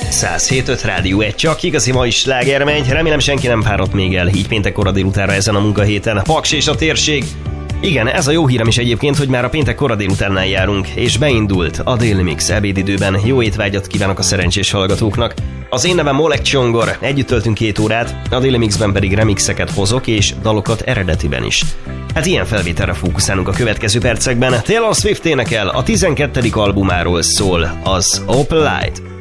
107.5 Rádió 1, csak igazi ma is sláger megy. Remélem senki nem fáradt még el így péntek kora délutánra ezen a munkahéten. Paks és a térség. Igen, ez a jó hírem is egyébként, hogy már a péntek kora délutánnál járunk, és beindult a Daily Mix ebédidőben. Jó étvágyat kívánok a szerencsés hallgatóknak. Az én nevem Oleg Csongor, együtt töltünk 2 órát, a Daily Mixben pedig remixeket hozok és dalokat eredetiben is. Hát ilyen felvételre fókuszálunk a következő percekben. Taylor Swift énekel, a 12. albumáról szól, az Opal Light.